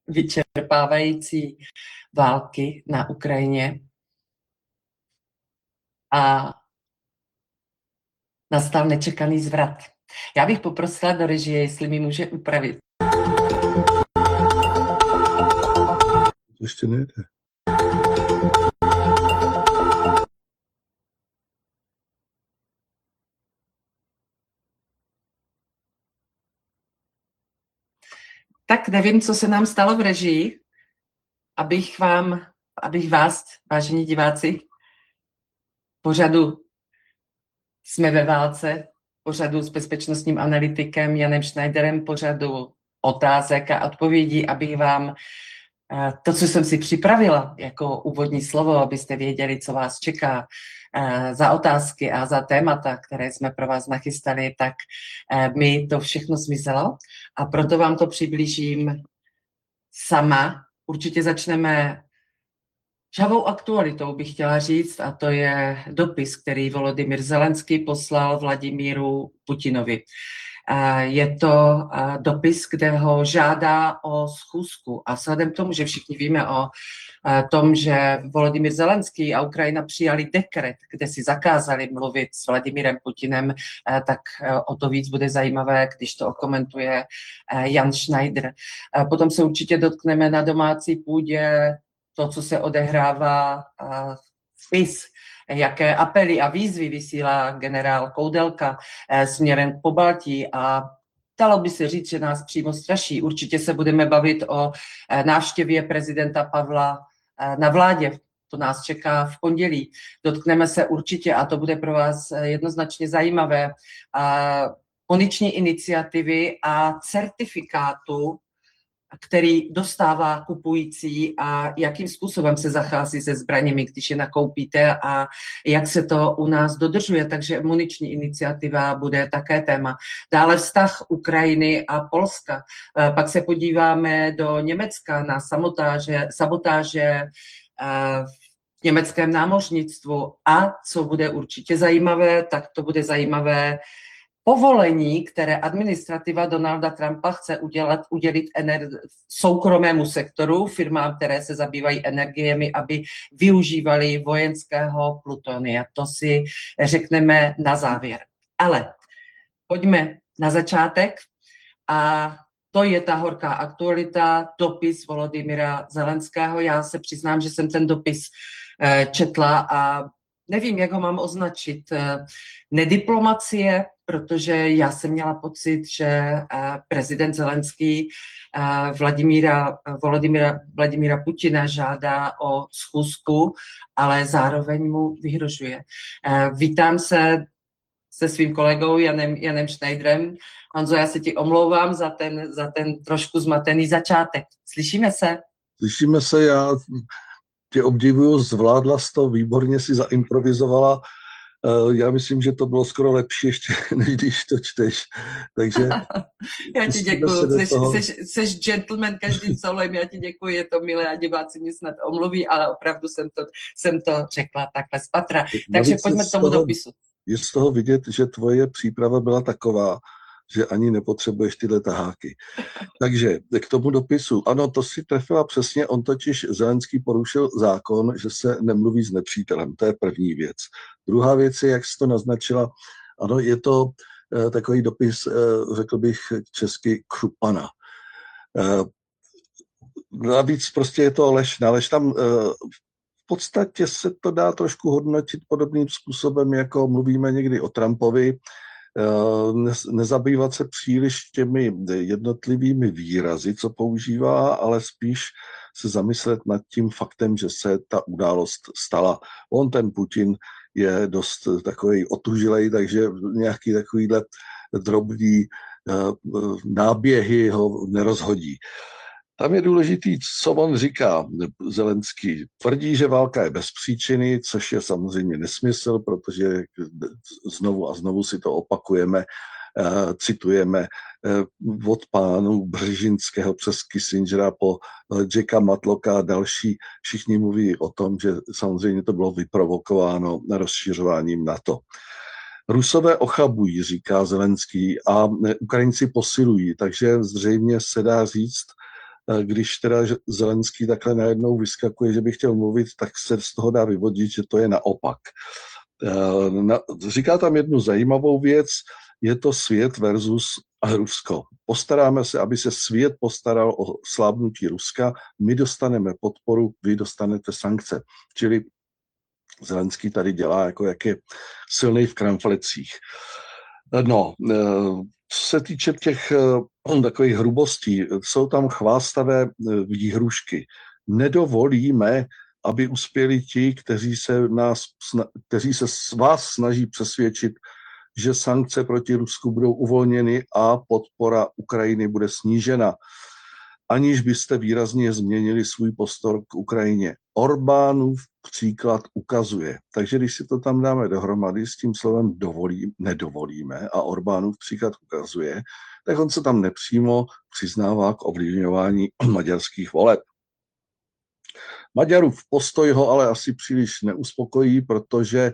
vyčerpávající války na Ukrajině a nastal nečekaný zvrat. Já bych poprosila do režie, jestli mi může upravit. Ještě nejde. Tak nevím, co se nám stalo v režii, abych vás, vážení diváci, pořadu Jsme ve válce, pořadu s bezpečnostním analytikem Janem Schneiderem, pořadu otázek a odpovědí, abych vám to, co jsem si připravila jako úvodní slovo, abyste věděli, co vás čeká za otázky a za témata, které jsme pro vás nachystali, tak mi to všechno zmizelo a proto vám to přiblížím sama. Určitě začneme žhavou aktualitou, bych chtěla říct, a to je dopis, který Volodymyr Zelenský poslal Vladimíru Putinovi. Je to dopis, kde ho žádá o schůzku. A vzhledem k tomu, že všichni víme o tom, že Volodymyr Zelenský a Ukrajina přijali dekret, kde si zakázali mluvit s Vladimírem Putinem, tak o to víc bude zajímavé, když to okomentuje Jan Schneider. Potom se určitě dotkneme na domácí půdě to, co se odehrává v PiS, jaké apely a výzvy vysílá generál Koudelka směrem k Pobaltí a dalo by se říct, že nás přímo straší. Určitě se budeme bavit o návštěvě prezidenta Pavla na vládě. To nás čeká v pondělí. Dotkneme se určitě, a to bude pro vás jednoznačně zajímavé, muniční iniciativy a certifikátu, který dostává kupující a jakým způsobem se zachází se zbraněmi, když je nakoupíte a jak se to u nás dodržuje. Takže muniční iniciativa bude také téma. Dále vztah Ukrajiny a Polska. Pak se podíváme do Německa na sabotáže v německém námořnictvu a co bude určitě zajímavé, tak to bude zajímavé povolení, které administrativa Donalda Trumpa chce udělit soukromému sektoru, firmám, které se zabývají energiemi, aby využívali vojenského plutonia. To si řekneme na závěr. Ale pojďme na začátek a to je ta horká aktualita, dopis Volodymyra Zelenského. Já se přiznám, že jsem ten dopis četla a nevím, jak ho mám označit. Nediplomacie, protože já jsem měla pocit, že prezident Zelenský Vladimíra Putina žádá o schůzku, ale zároveň mu vyhrožuje. Vítám se se svým kolegou Janem Schneiderem. Honzo, já se ti omlouvám za ten trošku zmatený začátek. Slyšíme se? Slyšíme se, já tě obdivuju, zvládla jsi to, výborně si zaimprovizovala. Já myslím, že to bylo skoro lepší ještě, než když to čteš. Takže já ti děkuji, jsi gentleman každým solem, já ti děkuji, je to milé a diváci mě snad omluví, ale opravdu jsem to řekla takhle z patra. Takže pojďme k tomu dopisu. Je z toho vidět, že tvoje příprava byla taková, že ani nepotřebuješ tyhle taháky. Takže k tomu dopisu. Ano, to si trefila přesně, on totiž Zelenský porušil zákon, že se nemluví s nepřítelem. To je první věc. Druhá věc je, jak jsi to naznačila, ano, je to takový dopis, řekl bych česky, křupana. Navíc prostě je to lež. Tam v podstatě se to dá trošku hodnotit podobným způsobem, jako mluvíme někdy o Trumpovi, nezabývat se příliš těmi jednotlivými výrazy, co používá, ale spíš se zamyslet nad tím faktem, že se ta událost stala. Ten Putin je dost takový otužilej, takže nějaký takovýhle drobný náběhy ho nerozhodí. Tam je důležitý, co on říká. Zelenský tvrdí, že válka je bez příčiny, což je samozřejmě nesmysl, protože znovu a znovu si to opakujeme, citujeme od pánů Břežinského přes Kissingera po Jacka Matlocka a další. Všichni mluví o tom, že samozřejmě to bylo vyprovokováno rozšiřováním NATO. Rusové ochabují, říká Zelenský, a Ukrajinci posilují, takže zřejmě se dá říct, když teda Zelenský takhle najednou vyskakuje, že by chtěl mluvit, tak se z toho dá vyvodit, že to je naopak. Říká tam jednu zajímavou věc, je to svět versus Rusko. Postaráme se, aby se svět postaral o slábnutí Ruska, my dostaneme podporu, vy dostanete sankce. Čili Zelenský tady dělá, jako jak je silnej v kramflecích. No, co se týče těch takových hrubostí, jsou tam chvástavé výhrušky. Nedovolíme, aby uspěli ti, kteří se s vás snaží přesvědčit, že sankce proti Rusku budou uvolněny a podpora Ukrajiny bude snížena, aniž byste výrazně změnili svůj postoj k Ukrajině. Orbánův příklad ukazuje. Takže když si to tam dáme dohromady s tím slovem nedovolíme a Orbánův příklad ukazuje, tak on se tam nepřímo přiznává k ovlivňování maďarských voleb. Maďarův postoj ho ale asi příliš neuspokojí, protože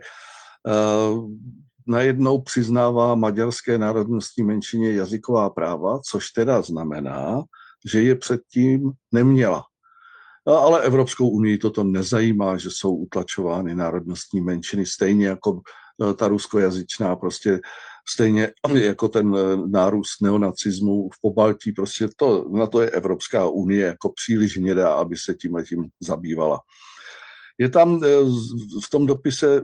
najednou přiznává maďarské národnostní menšině jazyková práva, což teda znamená, že je předtím neměla. Ale Evropskou unii toto nezajímá, že jsou utlačovány národnostní menšiny, stejně jako ta ruskojazyčná, prostě stejně jako ten nárůst neonacismu v Pobaltí, prostě na to je Evropská unie jako příliš hnědá, aby se tímhletím zabývala. Je tam v tom dopise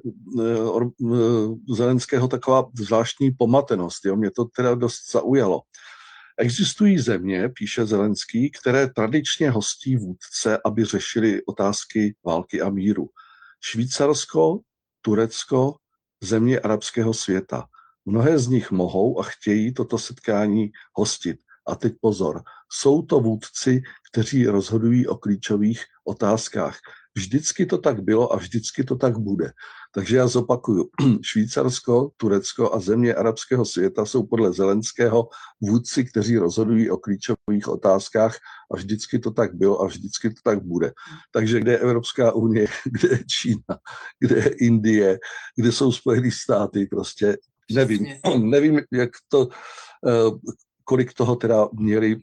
Zelenského taková zvláštní pomatenost, jo? Mě to teda dost zaujalo. Existují země, píše Zelenský, které tradičně hostí vůdce, aby řešili otázky války a míru. Švýcarsko, Turecko, země arabského světa. Mnohé z nich mohou a chtějí toto setkání hostit. A teď pozor, jsou to vůdci, kteří rozhodují o klíčových otázkách. Vždycky to tak bylo a vždycky to tak bude. Takže já zopakuju, Švýcarsko, Turecko a země arabského světa jsou podle Zelenského vůdci, kteří rozhodují o klíčových otázkách a vždycky to tak bylo a vždycky to tak bude. Takže kde je Evropská unie, kde je Čína, kde je Indie, kde jsou Spojené státy, prostě nevím, jak to, kolik toho teda měli,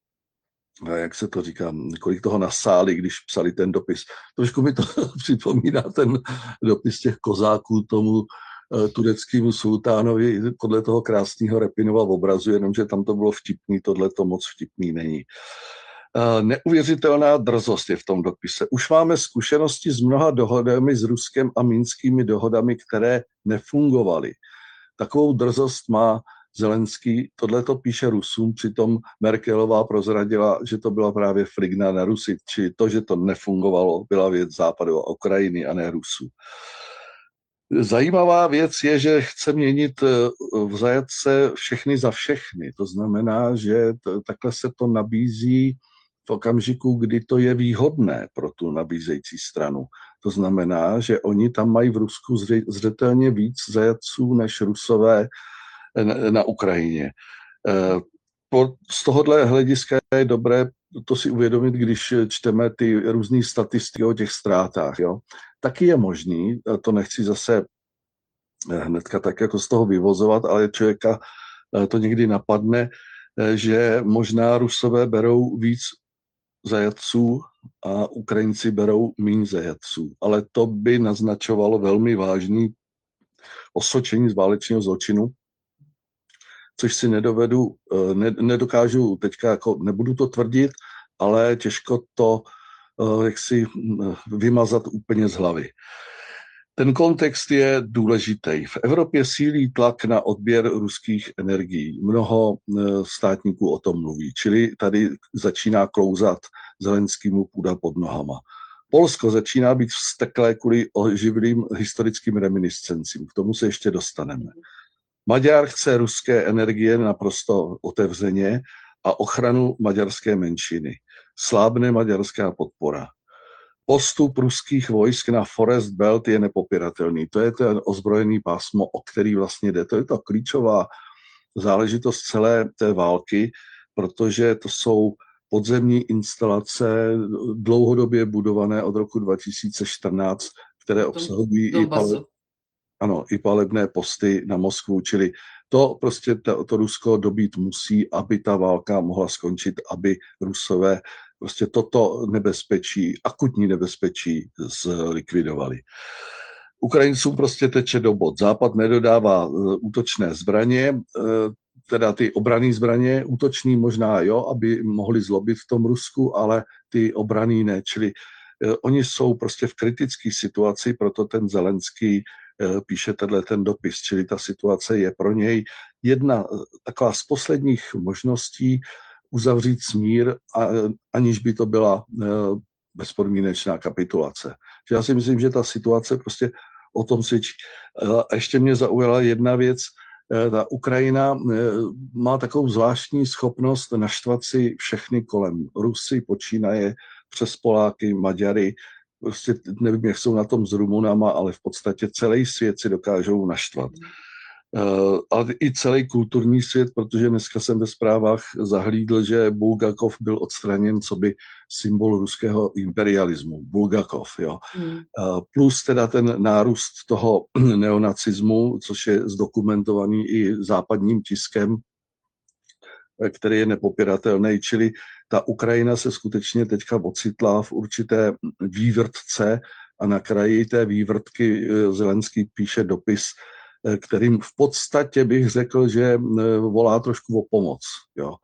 jak se to říká, kolik toho nasáli, když psali ten dopis. Trošku mi to připomíná ten dopis těch kozáků tomu tureckému sultánovi podle toho krásného Repinova obrazu, jenomže tam to bylo vtipný, tohle to moc vtipný není. Neuvěřitelná drzost je v tom dopise. Už máme zkušenosti s mnoha dohodami s Ruskem a minskými dohodami, které nefungovaly. Takovou drzost má Zelenský, tohle to píše Rusům, přitom Merkelová prozradila, že to byla právě frigna na Rusy, či to, že to nefungovalo, byla věc Západu a Ukrajiny a ne Rusů. Zajímavá věc je, že chce měnit v zajatce všechny za všechny. To znamená, že takhle se to nabízí v okamžiku, kdy to je výhodné pro tu nabízející stranu. To znamená, že oni tam mají v Rusku zřetelně víc zajatců než Rusové na Ukrajině. Z tohohle hlediska je dobré to si uvědomit, když čteme ty různé statistiky o těch ztrátách. Jo. Taky je možný, to nechci zase hnedka tak jako z toho vyvozovat, ale člověka to někdy napadne, že možná Rusové berou víc zajatců a Ukrajinci berou méně zajatců. Ale to by naznačovalo velmi vážný osočení z válečného zločinu, což si nedokážu teďka, jako nebudu to tvrdit, ale těžko to jaksi vymazat úplně z hlavy. Ten kontext je důležitý. V Evropě sílí tlak na odběr ruských energií. Mnoho státníků o tom mluví, čili tady začíná klouzat Zelenskému půda pod nohama. Polsko začíná být vzteklé kvůli oživlým historickým reminiscencím. K tomu se ještě dostaneme. Maďar chce ruské energie naprosto otevřeně a ochranu maďarské menšiny. Slábne maďarská podpora. Postup ruských vojsk na Forest Belt je nepopiratelný. To je ten ozbrojený pásmo, o který vlastně jde. To je ta klíčová záležitost celé té války, protože to jsou podzemní instalace dlouhodobě budované od roku 2014, které obsahují i palebné posty na Moskvu, čili to prostě to Rusko dobít musí, aby ta válka mohla skončit, aby Rusové prostě toto nebezpečí, akutní nebezpečí zlikvidovali. Ukrajincům prostě teče do bod. Západ nedodává útočné zbraně, teda ty obranné zbraně, útoční možná jo, aby mohli zlobit v tom Rusku, ale ty obranné ne. Čili oni jsou prostě v kritické situaci, proto ten Zelenský píše ten dopis. Čili ta situace je pro něj jedna taková z posledních možností uzavřít smír, aniž by to byla bezpodmínečná kapitulace. Já si myslím, že ta situace prostě o tom svědčí. A ještě mě zaujala jedna věc. Ta Ukrajina má takovou zvláštní schopnost naštvat si všechny kolem. Rusy počínaje přes Poláky, Maďary, prostě nevím, jak jsou na tom s Rumunama, ale v podstatě celý svět si dokážou naštvat. Ale i celý kulturní svět, protože dneska jsem ve zprávách zahlídl, že Bulgakov byl odstraněn coby symbol ruského imperialismu. Bulgakov, jo. Plus teda ten nárůst toho neonacismu, což je zdokumentovaný i západním tiskem, který je nepopiratelný, čili ta Ukrajina se skutečně teďka ocitla v určité vývrtce a na kraji té vývrtky Zelenský píše dopis, kterým v podstatě bych řekl, že volá trošku o pomoc. Jo.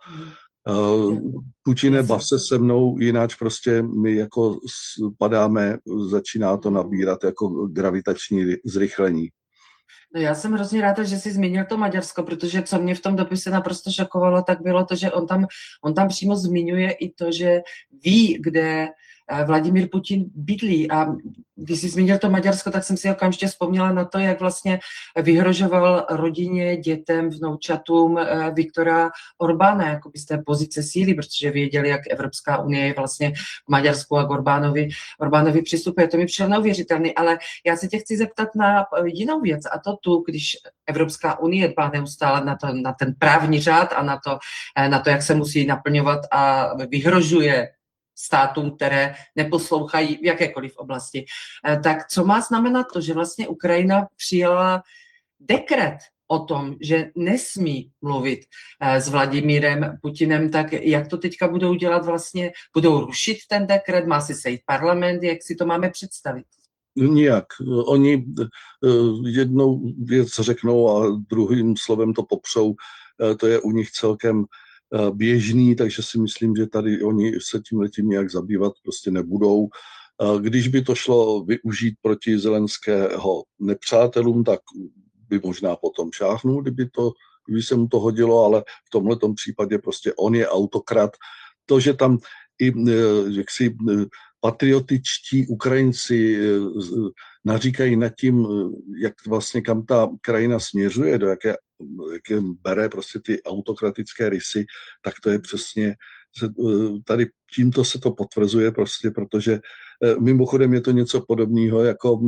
Putine, bav se se mnou, jinak prostě my jako padáme, začíná to nabírat jako gravitační zrychlení. No já jsem hrozně ráda, že jsi zmínil to Maďarsko, protože co mě v tom dopise naprosto šokovalo, tak bylo to, že on tam přímo zmiňuje i to, že ví, kde Vladimír Putin bydlí. A když jsi zmínil to Maďarsko, tak jsem si okamžitě vzpomněla na to, jak vlastně vyhrožoval rodině, dětem, vnoučatům Viktora Orbána, jakoby z té pozice síly, protože věděli, jak Evropská unie je vlastně k Maďarsku a k Orbánovi přistupuje. To mi přišlo neuvěřitelný, ale já se tě chci zeptat na jinou věc, a to když Evropská unie dbá neustále na ten právní řád a na to, jak se musí naplňovat a vyhrožuje státům, které neposlouchají v jakékoliv oblasti. Tak co má znamenat to, že vlastně Ukrajina přijala dekret o tom, že nesmí mluvit s Vladimírem Putinem, tak jak to teďka budou dělat vlastně? Budou rušit ten dekret? Má si sejít parlament? Jak si to máme představit? Nijak. Oni jednou věc řeknou a druhým slovem to popřou. To je u nich celkem běžný, takže si myslím, že tady oni se tímhletím nějak zabývat prostě nebudou. Když by to šlo využít proti Zelenského nepřátelům, tak by možná potom šáhnul, kdyby se mu to hodilo, ale v tomhletom případě prostě on je autokrat. To, že tam i jaksi patriotičtí Ukrajinci naříkají nad tím, jak vlastně kam ta krajina směřuje, do jaké bere prostě ty autokratické rysy, tak to je přesně, tady tímto se to potvrzuje prostě, protože mimochodem je to něco podobného jako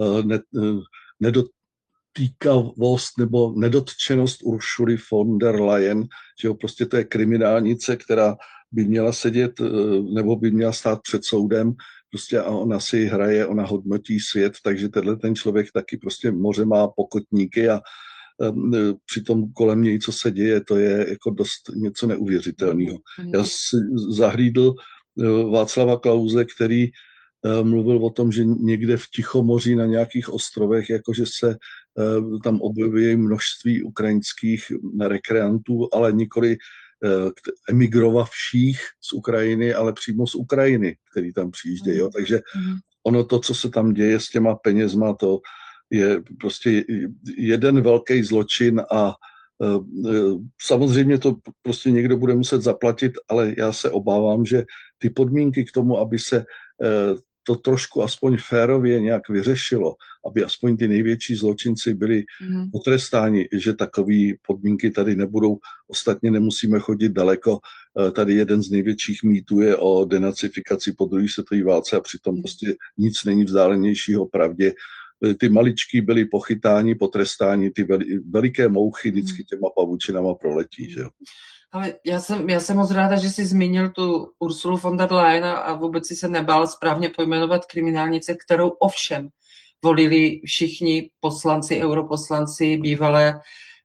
nedotýkavost nebo nedotčenost Uršuly von der Leyen, že jo, prostě to je kriminálnice, která by měla sedět nebo by měla stát před soudem, prostě a ona si hraje, ona hodnotí svět, takže ten člověk taky prostě moře má pokotníky a přitom kolem něj, co se děje, to je jako dost něco neuvěřitelného. Já si zahlídl Václava Klause, který mluvil o tom, že někde v Tichomoří na nějakých ostrovech, jakože se tam objevuje množství ukrajinských rekreantů, ale nikoli emigrovavších z Ukrajiny, ale přímo z Ukrajiny, který tam přijíždějí. Jo. Takže ono to, co se tam děje s těma penězma, to je prostě jeden velký zločin a samozřejmě to prostě někdo bude muset zaplatit, ale já se obávám, že ty podmínky k tomu, aby se to trošku aspoň férově nějak vyřešilo, aby aspoň ty největší zločinci byli potrestáni, že takové podmínky tady nebudou. Ostatně nemusíme chodit daleko. Tady jeden z největších mýtů je o denacifikaci po druhé světové válce a přitom prostě nic není vzdálenějšího pravdě. Ty maličky byly pochytáni, potrestáni, ty veliké mouchy vždycky těma pavučinama proletí, že jo. Ale já jsem moc ráda, že jsi zmínil tu Ursulu von der Leyen a vůbec si se nebál správně pojmenovat kriminálnice, kterou ovšem volili všichni poslanci, europoslanci, bývalé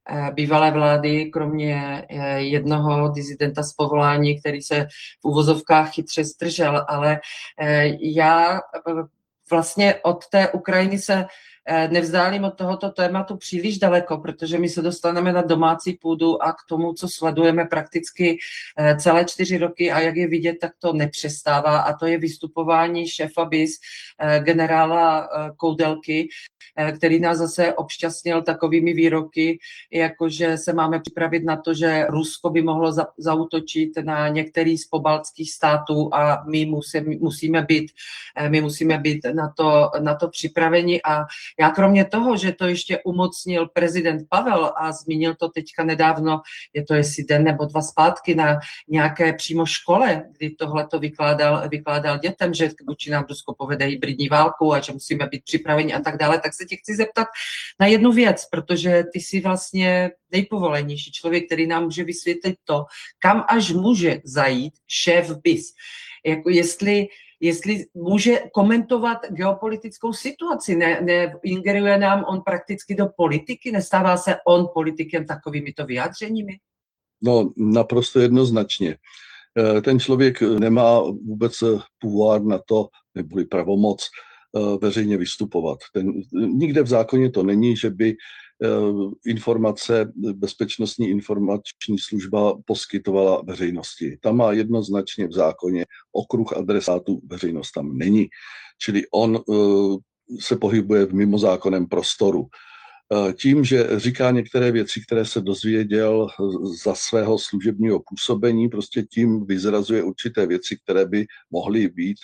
bývalé vlády, kromě jednoho disidenta z povolání, který se v uvozovkách chytře zdržel, ale já vlastně od té Ukrajiny se nevzdálím od tohoto tématu příliš daleko, protože my se dostaneme na domácí půdu a k tomu, co sledujeme prakticky celé 4 roky a jak je vidět, tak to nepřestává a to je vystupování šéfa BIS, generála Koudelky, který nás zase obšťastnil takovými výroky, jako že se máme připravit na to, že Rusko by mohlo zaútočit na některý z pobaltských států a my musíme být na to připraveni. A já kromě toho, že to ještě umocnil prezident Pavel a zmínil to teďka nedávno, je to jestli den nebo 2 zpátky na nějaké přímo škole, kdy tohle to vykládal dětem, že vůči nám Rusko povede hybridní válku a že musíme být připraveni a tak dále, tak se tě chci zeptat na jednu věc, protože ty jsi vlastně nejpovolenější člověk, který nám může vysvětlit to, kam až může zajít šéf BIS. Jako jestli může komentovat geopolitickou situaci, neingeruje nám on prakticky do politiky, nestává se on politikem takovýmito vyjádřeními? No, naprosto jednoznačně. Ten člověk nemá vůbec pouvoir na to, neboli pravomoc veřejně vystupovat. Nikde v zákoně to není, že by informace Bezpečnostní informační služba poskytovala veřejnosti. Tam má jednoznačně v zákoně okruh adresátů, veřejnost tam není. Čili on se pohybuje v mimozákonném prostoru. Tím, že říká některé věci, které se dozvěděl za svého služebního působení, prostě tím vyzrazuje určité věci, které by mohly být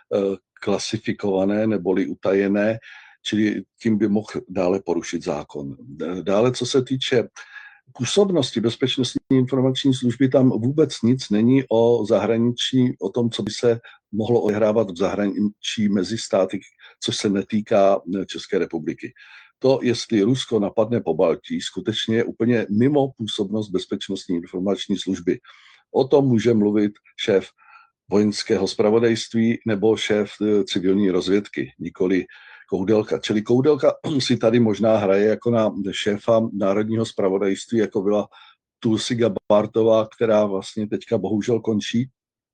klasifikované neboli utajené, čili tím by mohl dále porušit zákon. Dále, co se týče působnosti Bezpečnostní informační služby, tam vůbec nic není o zahraničí, o tom, co by se mohlo odehrávat v zahraničí mezi státy, což se netýká České republiky. To, jestli Rusko napadne Pobaltí, skutečně je úplně mimo působnost Bezpečnostní informační služby. O tom může mluvit šéf vojenského zpravodajství nebo šéf civilní rozvědky, nikoli Koudelka. Čili Koudelka si tady možná hraje jako na šéfa národního zpravodajství, jako byla Tulsi Gabbardová, která vlastně teďka bohužel končí.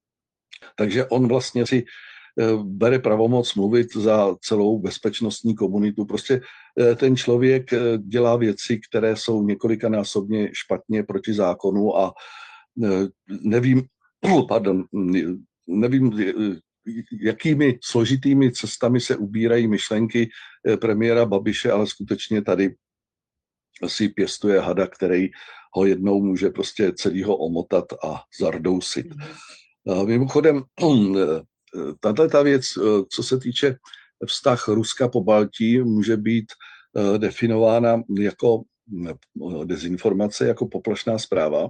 Takže on vlastně si bere pravomoc mluvit za celou bezpečnostní komunitu. Prostě ten člověk dělá věci, které jsou několikanásobně špatně proti zákonu a nevím, jakými složitými cestami se ubírají myšlenky premiéra Babiše, ale skutečně tady si pěstuje hada, který ho jednou může prostě celýho omotat a zardousit. Mimochodem, tato věc, co se týče vztah Ruska po Baltí, může být definována jako dezinformace, jako poplašná zpráva.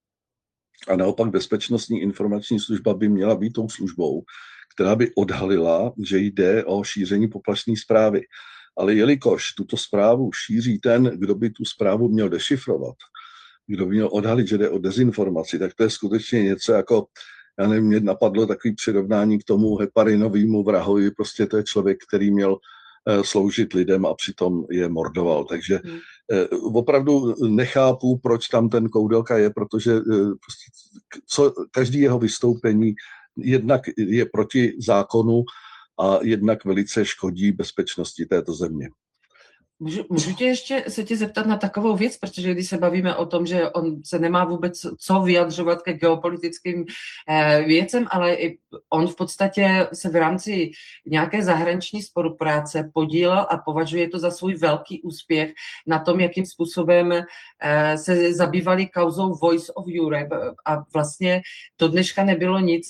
A naopak Bezpečnostní informační služba by měla být tou službou, která by odhalila, že jde o šíření poplašné zprávy. Ale jelikož tuto zprávu šíří ten, kdo by tu zprávu měl dešifrovat, kdo by měl odhalit, že jde o dezinformaci, tak to je skutečně něco jako, já nevím, mě napadlo takový přirovnání k tomu heparinovému vrahovi, prostě to je člověk, který měl sloužit lidem a přitom je mordoval. Takže opravdu nechápu, proč tam ten Koudelka je, protože každý jeho vystoupení jednak je proti zákonu a jednak velice škodí bezpečnosti této země. Můžu se tě zeptat na takovou věc, protože když se bavíme o tom, že on se nemá vůbec co vyjadřovat ke geopolitickým věcem, ale on v podstatě se v rámci nějaké zahraniční spolupráce podílel a považuje to za svůj velký úspěch na tom, jakým způsobem se zabývali kauzou Voice of Europe a vlastně do dneška nebylo nic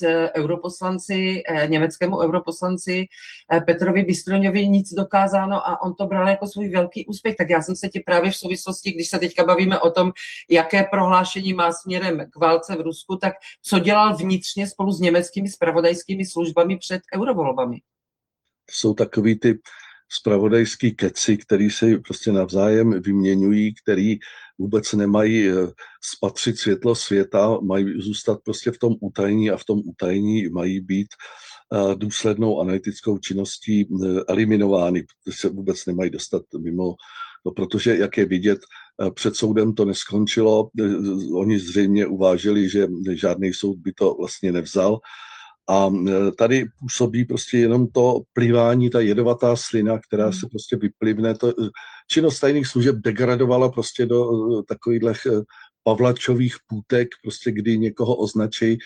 německému europoslanci Petrovi Bystroňovi nic dokázáno a on to bral jako svůj velký úspěch. Tak já jsem se ti právě v souvislosti, když se teďka bavíme o tom, jaké prohlášení má směrem k válce v Rusku, tak co dělal vnitřně spolu s německými zpravodajskými službami před eurovolbami? Jsou takový ty zpravodajský keci, který si prostě navzájem vyměňují, který vůbec nemají spatřit světlo světa, mají zůstat prostě v tom utajení a v tom utajení mají být důslednou analytickou činností eliminovány, protože se vůbec nemají dostat mimo, no, protože, jak je vidět, před soudem to neskončilo. Oni zřejmě uvážili, že žádný soud by to vlastně nevzal. A tady působí prostě jenom to plivání, ta jedovatá slina, která se prostě vyplivne. Činnost tajných služeb degradovala prostě do takových pavlačových půtek, prostě kdy někoho označí,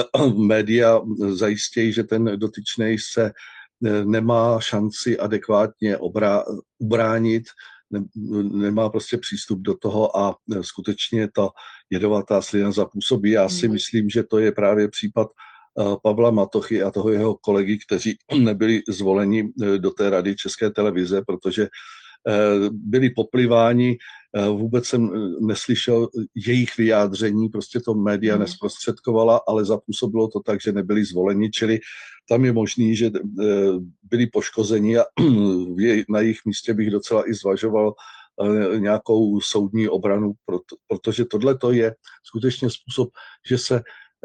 média zajistějí, že ten dotyčnej se nemá šanci adekvátně ubránit, nemá prostě přístup do toho a skutečně ta jedovatá slina zapůsobí. Já si myslím, že to je právě případ Pavla Matochy a toho jeho kolegy, kteří nebyli zvoleni do té rady České televize, protože byli popliváni, vůbec jsem neslyšel jejich vyjádření, prostě to média nezprostředkovala, ale zapůsobilo to tak, že nebyli zvoleni, čili tam je možný, že byli poškozeni a na jejich místě bych docela i zvažoval nějakou soudní obranu, protože tohle to je skutečně způsob, že se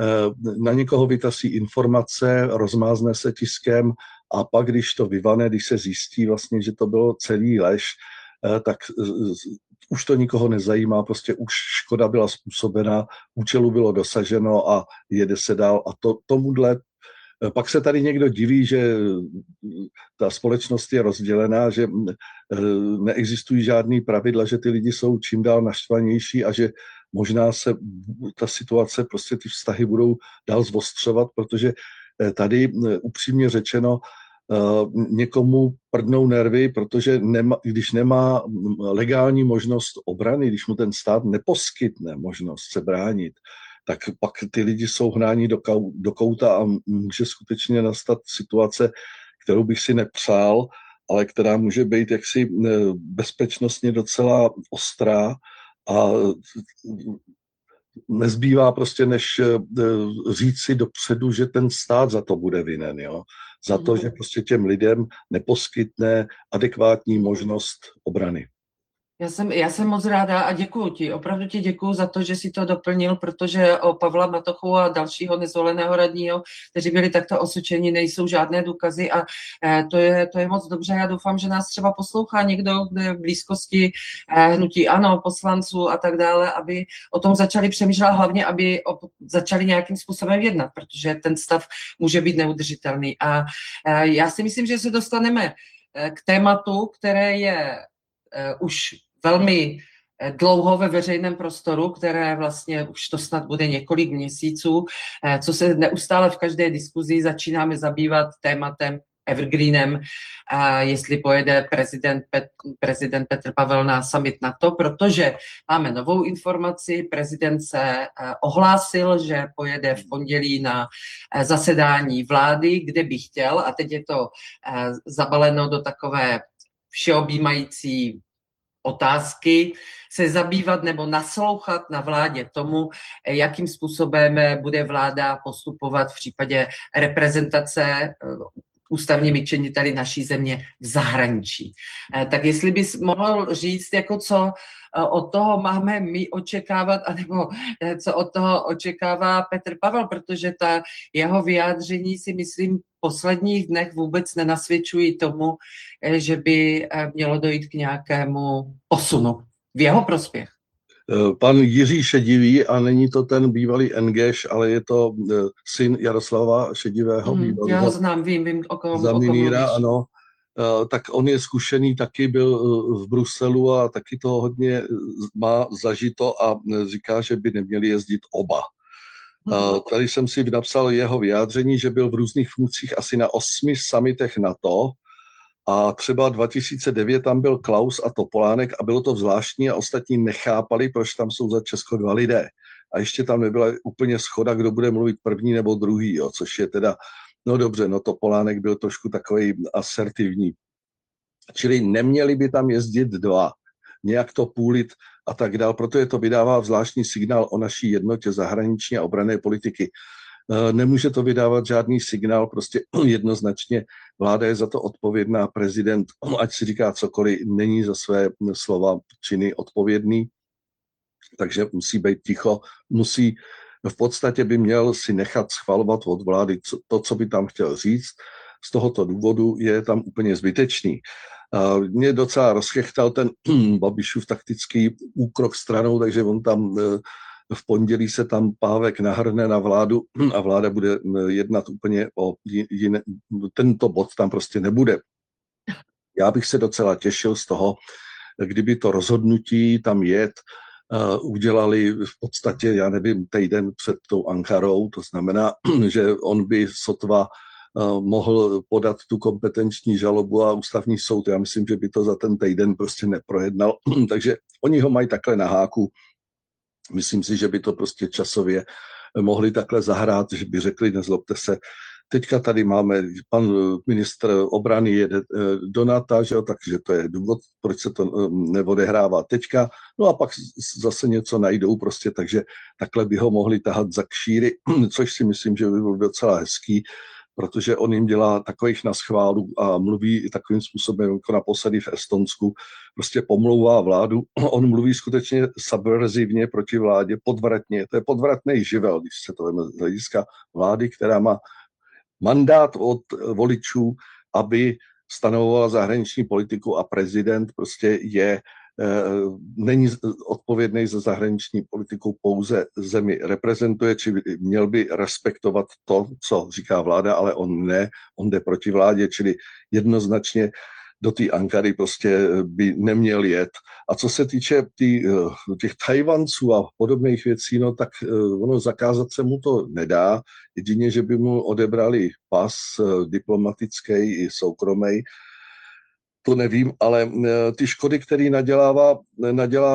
na někoho vytasí informace, rozmázne se tiskem a pak, když to vyvane, když se zjistí vlastně, že to bylo celý lež, tak už to nikoho nezajímá, prostě už škoda byla způsobena, účelu bylo dosaženo a jede se dál. A tomuhle pak se tady někdo diví, že ta společnost je rozdělená, že neexistují žádný pravidla, že ty lidi jsou čím dál naštvanější a že možná se ta situace, prostě ty vztahy budou dál zvostřovat, protože tady upřímně řečeno někomu prdnou nervy, protože když nemá legální možnost obrany, když mu ten stát neposkytne možnost se bránit, tak pak ty lidi jsou hnáni do kouta a může skutečně nastat situace, kterou bych si nepřál, ale která může být jaksi bezpečnostně docela ostrá a nezbývá prostě, než říct si dopředu, že ten stát za to bude vinen, jo? Za to, že prostě těm lidem neposkytne adekvátní možnost obrany. Já jsem moc ráda a děkuju ti, opravdu ti děkuju za to, že jsi to doplnil, protože o Pavla Matochu a dalšího nezvoleného radního, kteří byli takto osočeni, nejsou žádné důkazy a to je moc dobře. Já doufám, že nás třeba poslouchá někdo, kdo je v blízkosti hnutí ANO, poslanců a tak dále, aby o tom začali přemýšlet, hlavně aby začali nějakým způsobem jednat, protože ten stav může být neudržitelný. A já si myslím, že se dostaneme k tématu, které je už velmi dlouho ve veřejném prostoru, které vlastně už to snad bude několik měsíců, co se neustále v každé diskuzi začínáme zabývat tématem evergreenem, jestli pojede prezident Petr Pavel na summit NATO, protože máme novou informaci, prezident se ohlásil, že pojede v pondělí na zasedání vlády, kde by chtěl, a teď je to zabaleno do takové všeobjímající otázky, se zabývat nebo naslouchat na vládě tomu, jakým způsobem bude vláda postupovat v případě reprezentace ústavními činiteli naší země v zahraničí. Tak jestli bys mohl říct, jako co od toho máme my očekávat, anebo co od toho očekává Petr Pavel, protože ta jeho vyjádření si myslím v posledních dnech vůbec nenasvědčují tomu, že by mělo dojít k nějakému posunu v jeho prospěch. Pan Jiří Šedivý, a není to ten bývalý Engeš, ale je to syn Jaroslava Šedivého. Já ho znám, vím, o koho Zamíníra, ano. Tak on je zkušený, taky byl v Bruselu a taky to hodně má zažito a říká, že by neměli jezdit oba. Tady jsem si napsal jeho vyjádření, že byl v různých funkcích asi na 8 summitech NATO a třeba 2009 tam byl Klaus a Topolánek a bylo to zvláštní a ostatní nechápali, proč tam jsou za Česko 2 lidé. A ještě tam nebyla úplně shoda, kdo bude mluvit první nebo druhý, jo, což je teda, no dobře, no Topolánek byl trošku takový asertivní. Čili neměli by tam jezdit 2, nějak to půlit a tak dál, protože to vydává zvláštní signál o naší jednotě zahraniční a obranné politiky. Nemůže to vydávat žádný signál, prostě jednoznačně vláda je za to odpovědná, prezident, ať si říká cokoliv, není za své slova, činy odpovědný, takže musí být ticho, v podstatě by měl si nechat schvalovat od vlády to, co by tam chtěl říct, z tohoto důvodu je tam úplně zbytečný. Mě docela rozchechtal ten Babišův taktický úkrok stranou, takže on tam v pondělí se tam Pávek nahrne na vládu a vláda bude jednat úplně o jiné. Tento bod tam prostě nebude. Já bych se docela těšil z toho, kdyby to rozhodnutí tam jet udělali v podstatě, já nevím, týden před tou Ankarou, to znamená, že on by sotva mohl podat tu kompetenční žalobu a ústavní soud, já myslím, že by to za ten týden prostě neprojednal, takže oni ho mají takhle na háku. Myslím si, že by to prostě časově mohli takhle zahrát, že by řekli, nezlobte se, teďka tady máme, pan ministr obrany jede do NATO, že jo, takže to je důvod, proč se to neodehrává teďka. No a pak zase něco najdou prostě, takže takhle by ho mohli tahat za kšíry, což si myslím, že by bylo docela hezký, protože on jim dělá takových naschválů a mluví takovým způsobem, jako naposledy v Estonsku, prostě pomlouvá vládu. On mluví skutečně subverzivně proti vládě, podvratně. To je podvratný živel, když se to vezme z hlediska vlády, která má mandát od voličů, aby stanovovala zahraniční politiku a prezident prostě není odpovědný za zahraniční politiku, pouze zemi reprezentuje, či měl by respektovat to, co říká vláda, ale on ne, on jde proti vládě, čili jednoznačně do té Ankary prostě by neměl jet. A co se týče těch Tajvanců a podobných věcí, no tak ono zakázat se mu to nedá, jedině, že by mu odebrali pas diplomatický i soukromý, to nevím, ale ty škody, které nadělá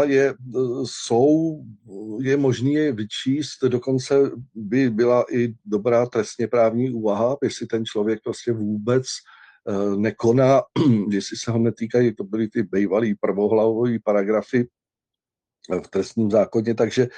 je možné je vyčíst, dokonce by byla i dobrá trestně právní úvaha, jestli ten člověk prostě vůbec nekoná, jestli se ho netýkají, to byly ty bývalý prvohlavový paragrafy v trestním zákoně, takže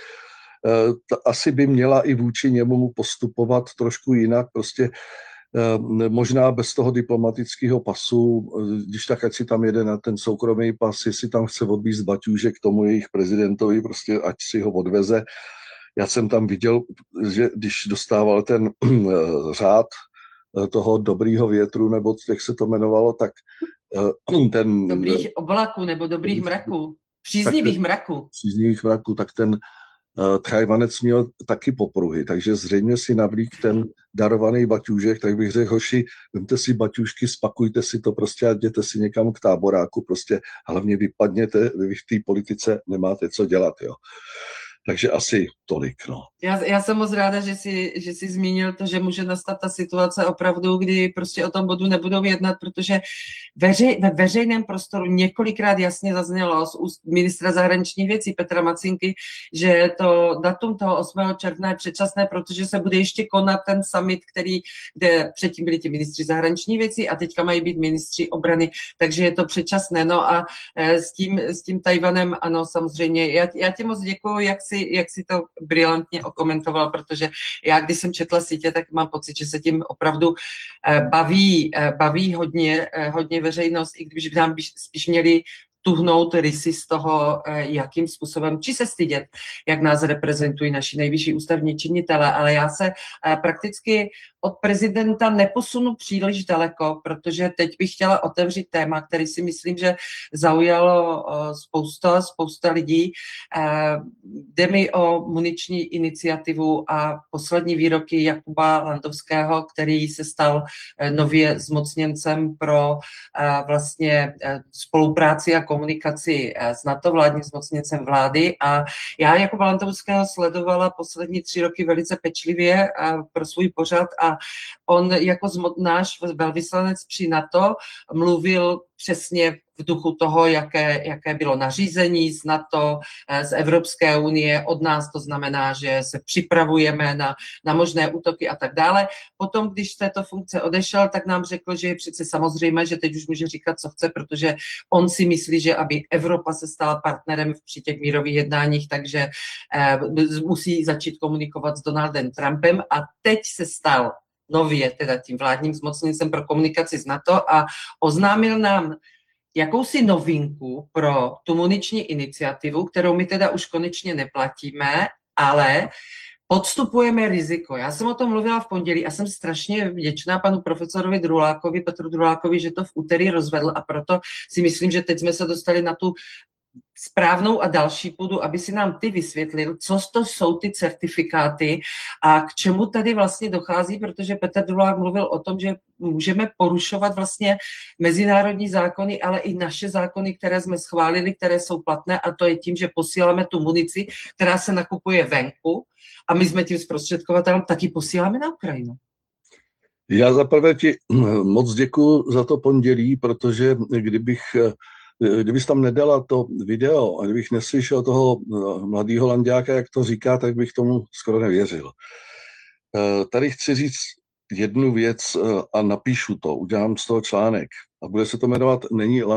asi by měla i vůči němu postupovat trošku jinak, prostě možná bez toho diplomatického pasu, když tak, ať si tam jede na ten soukromý pas, jestli tam chce odvízt baťůže k tomu jejich prezidentovi, prostě ať si ho odveze. Já jsem tam viděl, že když dostával ten řád toho dobrýho větru, nebo jak se to jmenovalo, tak ten... Dobrých oblaků nebo dobrých mraků. Příznivých mraků. Tak ten Tchajvanec měl taky popruhy, takže zřejmě si navlík ten darovaný baťůžek, tak bych řekl, hoši, vemte si baťůžky, spakujte si to prostě a jděte si někam k táboráku, prostě hlavně vypadněte, vy v té politice nemáte co dělat, jo. Takže asi tolik, no. Já jsem moc ráda, že jsi zmínil to, že může nastat ta situace opravdu, kdy prostě o tom bodu nebudou jednat, protože ve veřejném prostoru několikrát jasně zaznělo z úst ministra zahraničních věcí Petra Macinky, že to datum toho 8. června je předčasné, protože se bude ještě konat ten summit, kde předtím byli ti ministři zahraničních věcí a teďka mají být ministři obrany, takže je to předčasné. No a s tím Tajvanem, ano, samozřejmě. Já ti moc děkuju, jak si to brilantně okomentoval, protože já, když jsem četla sítě, tak mám pocit, že se tím opravdu baví hodně veřejnost, i když by nám spíš měli tuhnout rysy z toho, jakým způsobem, či se stydět, jak nás reprezentují naši nejvyšší ústavní činitelé, ale já se prakticky od prezidenta neposunu příliš daleko, protože teď bych chtěla otevřít téma, který si myslím, že zaujalo spousta lidí. Jde mi o muniční iniciativu a poslední výroky Jakuba Landowského, který se stal nově zmocněncem pro vlastně spolupráci a komunikaci s NATO, vládním zmocněncem vlády. A já Jakuba Landowského sledovala poslední 3 roky velice pečlivě pro svůj pořad a on jako náš velvyslanec při NATO mluvil přesně v duchu toho, jaké bylo nařízení z NATO, z Evropské unie, od nás, to znamená, že se připravujeme na možné útoky a tak dále. Potom, když z této funkce odešel, tak nám řekl, že je přece samozřejmé, že teď už může říkat, co chce, protože on si myslí, že aby Evropa se stala partnerem při těch mírových jednáních, takže musí začít komunikovat s Donaldem Trumpem a teď se stal nově teda tím vládním zmocněncem pro komunikaci s NATO a oznámil nám jakousi novinku pro tu muniční iniciativu, kterou my teda už konečně neplatíme, ale podstupujeme riziko. Já jsem o tom mluvila v pondělí a jsem strašně vděčná panu profesorovi Drulákovi, Petru Drulákovi, že to v úterý rozvedl a proto si myslím, že teď jsme se dostali na tu správnou a další půdu, aby si nám ty vysvětlil, co to jsou ty certifikáty a k čemu tady vlastně dochází, protože Petr Drulák mluvil o tom, že můžeme porušovat vlastně mezinárodní zákony, ale i naše zákony, které jsme schválili, které jsou platné, a to je tím, že posíláme tu munici, která se nakupuje venku a my jsme tím zprostředkovatelem, taky posíláme na Ukrajinu. Já zaprvé ti moc děkuju za to pondělí, protože kdybys tam nedala to video a kdybych neslyšel toho mladého lanďáka, jak to říká, tak bych tomu skoro nevěřil. Tady chci říct jednu věc a napíšu to, udělám z toho článek a bude se to jmenovat Není